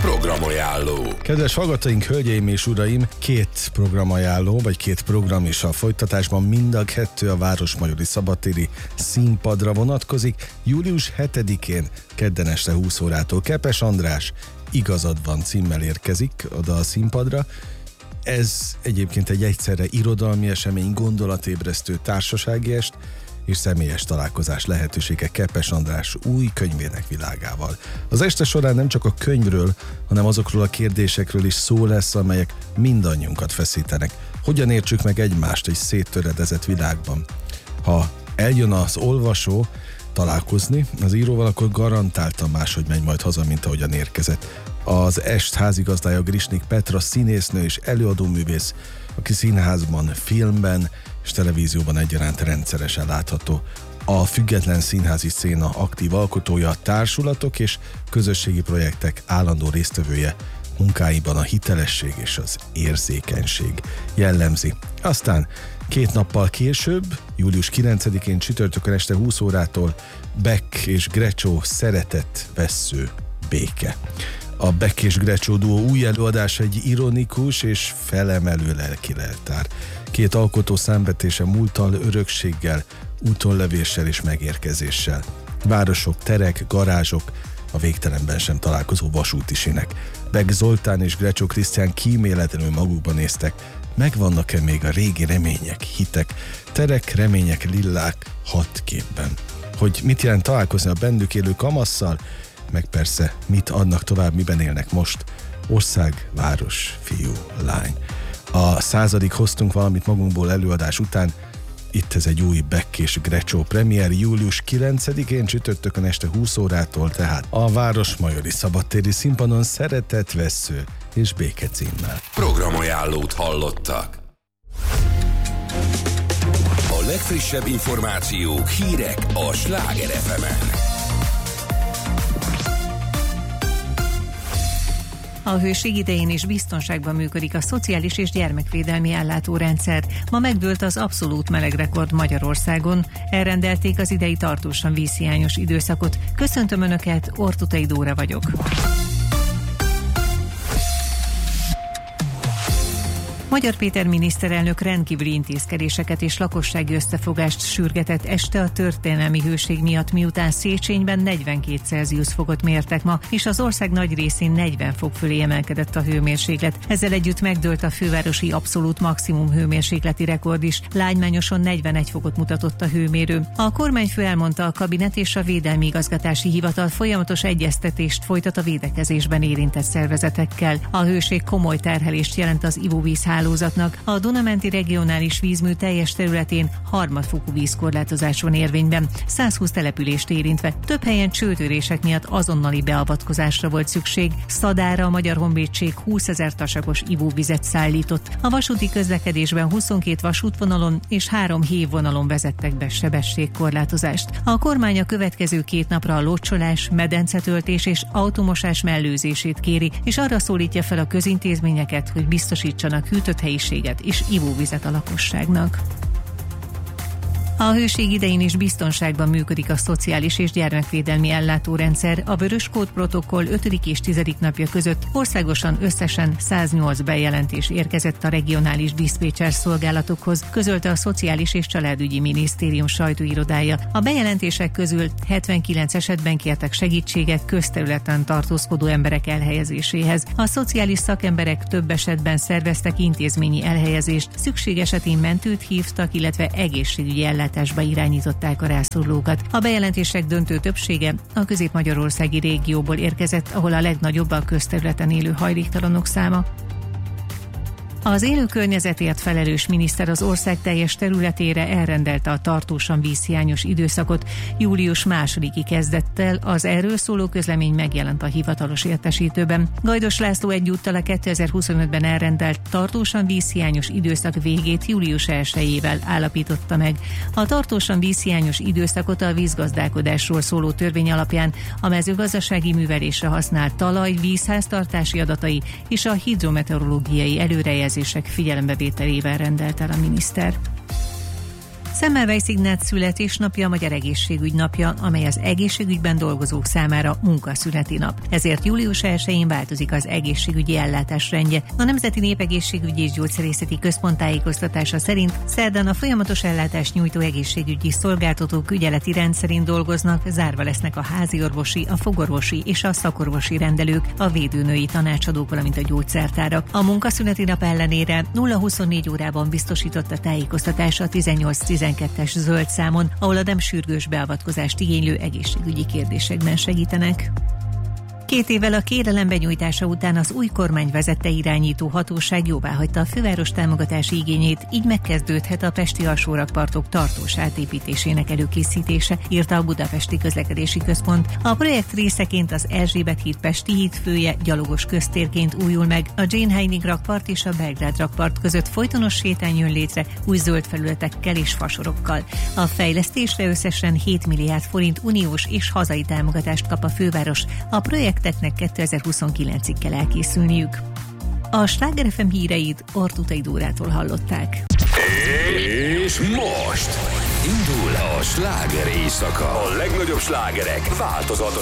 Programajánló. Kedves hallgatóink, hölgyeim és uraim, két programajánló, vagy két program is a folytatásban, mind a kettő a Városmajori Szabadtéri Színpadra vonatkozik. Július 7-én, kedden este 20 órától Kepes András Igazad van címmel érkezik oda a színpadra. Ez egyébként egy egyszerre irodalmi esemény, gondolatébresztő társasági est és személyes találkozás lehetősége Kepes András új könyvének világával. Az este során nem csak a könyvről, hanem azokról a kérdésekről is szó lesz, amelyek mindannyiunkat feszítenek. Hogyan értsük meg egymást egy széttöredezett világban? Ha eljön az olvasó találkozni az íróval, akkor garantáltan máshogy megy majd haza, mint ahogyan érkezett. Az est házigazdája Grisnik Petra, színésznő és előadóművész, aki színházban, filmben és televízióban egyaránt rendszeresen látható. A független színházi széna aktív alkotója, a társulatok és közösségi projektek állandó résztvevője, munkáiban a hitelesség és az érzékenység jellemzi. Aztán 2 nappal később, július 9-én csütörtökön este 20 órától Beck és Grecsó Szeretet vessző béke. A Beck és Grecsó duó új előadása egy ironikus és felemelő lelkileltár. 2 alkotó számvetése múlttal, örökséggel, útonlevéssel és megérkezéssel. Városok, terek, garázsok, a végtelenben sem találkozó vasútisinek. Beck Zoltán és Grecsó Krisztián kíméletlenül magukba néztek. Megvannak-e még a régi remények, hitek, terek, remények, lillák 6 képben? Hogy mit jelent találkozni a bennük élő kamasszal, meg persze mit adnak tovább, miben élnek most. Ország, város, fiú, lány. A 100. hoztunk valamit magunkból előadás után. Itt ez egy új Beck és Grecsó premier július 9-én csütörtökön este 20 órától, tehát a Városmajori Szabadtéri Színpadon Szeretet vessző és béke címmel. Programajánlót hallottak. A legfrissebb információk, hírek a Sláger FM-en. A hőség idején is biztonságban működik a szociális és gyermekvédelmi ellátórendszer. Ma megdőlt az abszolút melegrekord Magyarországon. Elrendelték az idei tartósan vízhiányos időszakot. Köszöntöm Önöket, Ortutai Dóra vagyok. Magyar Péter miniszterelnök rendkívüli intézkedéseket és lakossági összefogást sürgetett este a történelmi hőség miatt, miután Széchenyben 42 Celsius fokot mértek ma, és az ország nagy részén 40 fok fölé emelkedett a hőmérséklet. Ezzel együtt megdőlt a fővárosi abszolút maximum hőmérsékleti rekord is. Lágymányoson 41 fokot mutatott a hőmérő. A kormányfő elmondta, a kabinet és a Védelmi Igazgatási Hivatal folyamatos egyeztetést folytat a védekezésben érintett szervezetekkel. A hőség komoly terhelést jelent az ivóvíz hálózatnak. A Duna-menti regionális vízmű teljes területén harmadfokú vízkorlátozás van érvényben, 120 települést érintve. Több helyen csőtörések miatt azonnali beavatkozásra volt szükség. Szadára a Magyar Honvédség 20 000 tasakos ivóvizet szállított. A vasúti közlekedésben 22 vasútvonalon és 3 hévvonalon vezettek be sebességkorlátozást. A kormány a következő 2 napra a locsolás, medencetöltés és automosás mellőzését kéri, és arra szólítja fel a közintézményeket, hogy biztosítsanak hűtött helyiséget és ivóvizet a lakosságnak. A hőség idején is biztonságban működik a szociális és gyermekvédelmi ellátórendszer. A Vöröskód protokoll 5. és 10. napja között országosan összesen 108 bejelentés érkezett a regionális diszpécser szolgálatokhoz, közölte a Szociális és Családügyi Minisztérium sajtóirodája. A bejelentések közül 79 esetben kértek segítséget közterületen tartózkodó emberek elhelyezéséhez. A szociális szakemberek több esetben szerveztek intézményi elhelyezést, szükség esetén mentőt hívtak, illetve egészségügyi ellátásba irányították a rászorulókat. A bejelentések döntő többsége a közép-magyarországi régióból érkezett, ahol a legnagyobb a közterületen élő hajléktalanok száma. Az élő környezetért felelős miniszter az ország teljes területére elrendelte a tartósan vízhiányos időszakot. Július 2-i kezdettel az erről szóló közlemény megjelent a hivatalos értesítőben. Gajdos László egyúttal a 2025-ben elrendelt tartósan vízhiányos időszak végét július 1-ével állapította meg. A tartósan vízhiányos időszakot a vízgazdálkodásról szóló törvény alapján a mezőgazdasági művelésre használt talaj, vízháztartási adatai és a hidrometeorológiai előrejelzések figyelembevételével rendelt el a miniszter. Semmelweis Ignác születésnapja a Magyar Egészségügy napja, amely az egészségügyben dolgozók számára munkaszüneti nap. Ezért július 1-én változik az egészségügyi ellátás rendje. A Nemzeti Népegészségügyi és Gyógyszerészeti Központ tájékoztatása szerint szerdán a folyamatos ellátást nyújtó egészségügyi szolgáltatók ügyeleti rendszerint dolgoznak, zárva lesznek a háziorvosi, a fogorvosi és a szakorvosi rendelők, a védőnői tanácsadók, valamint a gyógyszertárak. A munkaszüneti nap ellenére 0-24 órában biztosított a tájékoztatás a 18-12-es zöld számon, ahol a nem sürgős beavatkozást igénylő egészségügyi kérdésekben segítenek. 2 évvel a kérelem benyújtása után az új kormány vezette irányító hatóság jóváhagyta a főváros támogatási igényét, így megkezdődhet a pesti alsórakpartok tartós átépítésének előkészítése, írta a Budapesti Közlekedési Központ. A projekt részeként az Erzsébet híd Pesti híd fője gyalogos köztérként újul meg, a Jane Heining rakpart és a Belgrád rakpart között folytonos sétány jön létre új zöld felületekkel és fasorokkal. A fejlesztésre összesen 7 milliárd forint uniós és hazai támogatást kap a főváros. A projekteknek 2029-ig kell elkészülniük. A Sláger FM híreit Ortutai Dórától hallották. És most indul a sláger éjszaka. A legnagyobb slágerek változatos